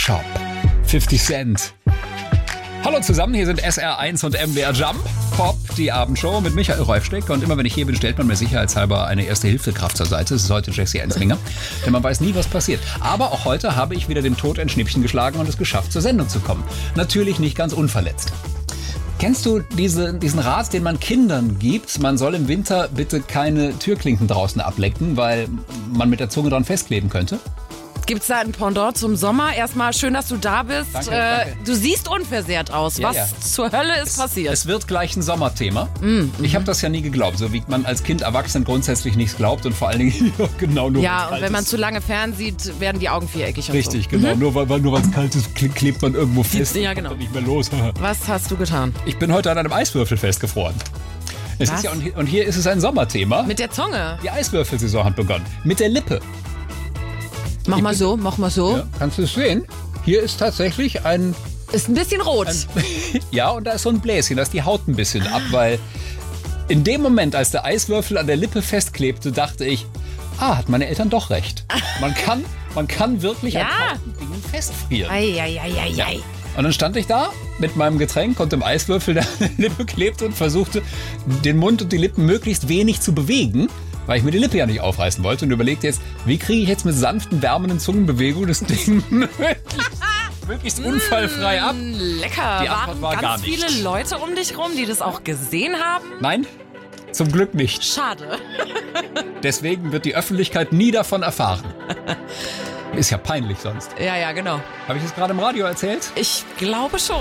Shop. 50 Cent. Hallo zusammen, hier sind SR1 und MDR Jump. Pop, die Abendshow mit Michael Räufsteck. Und immer wenn ich hier bin, stellt man mir sicherheitshalber eine Erste-Hilfe-Kraft zur Seite. Es ist heute Jessie Enslinger. Denn man weiß nie, was passiert. Aber auch heute habe ich wieder dem Tod ein Schnippchen geschlagen und es geschafft, zur Sendung zu kommen. Natürlich nicht ganz unverletzt. Kennst du diesen Rat, den man Kindern gibt? Man soll im Winter bitte keine Türklinken draußen ablecken, weil man mit der Zunge dran festkleben könnte? Gibt's da ein Pendant zum Sommer? Erstmal schön, dass du da bist. Danke. Du siehst unversehrt aus. Ja, Was zur Hölle ist passiert? Es wird gleich ein Sommerthema. Ich habe das ja nie geglaubt, so wie man als Kind Erwachsenen grundsätzlich nichts glaubt und vor allen Dingen genau nur Ja, weil und wenn man zu lange fernsieht, werden die Augen viereckig. Richtig, und so. genau. Nur weil es kalt ist, klebt man irgendwo fest. Ja, genau. Und kommt nicht mehr los. Was hast du getan? Ich bin heute an einem Eiswürfel festgefroren. Es Was? ist ja, und hier ist es ein Sommerthema. Mit der Zunge. Die Eiswürfelsaison hat begonnen. Mit der Lippe. Mach mal so. Ja, kannst du es sehen? Hier ist tatsächlich ein... Ist ein bisschen rot. Ja, und da ist so ein Bläschen, da ist die Haut ein bisschen ab, weil in dem Moment, als der Eiswürfel an der Lippe festklebte, dachte ich, hat meine Eltern doch recht. Man kann wirklich Ja. an kalten Dingen festfrieren. Ei. Und dann stand ich da mit meinem Getränk und dem Eiswürfel, der an der Lippe klebte und versuchte, den Mund und die Lippen möglichst wenig zu bewegen, weil ich mir die Lippe ja nicht aufreißen wollte und überlegte jetzt, wie kriege ich jetzt mit sanften, wärmenden Zungenbewegungen das Ding möglichst unfallfrei ab? Lecker. Die Antwort war Waren gar ganz nicht. viele Leute um dich rum, die das auch gesehen haben? Nein, zum Glück nicht. Schade. Deswegen wird die Öffentlichkeit nie davon erfahren. Ist ja peinlich sonst. Ja, genau. Habe ich es gerade im Radio erzählt? Ich glaube schon.